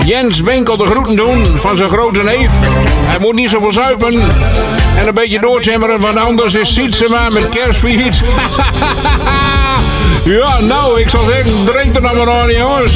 Jens Winkel de groeten doen van zijn grote neef. Hij moet niet zoveel zuipen en een beetje doortimmeren, want anders is Sietsema met kerstviert. Ja, nou, ik zal zeggen, drink er nog maar aan, jongens.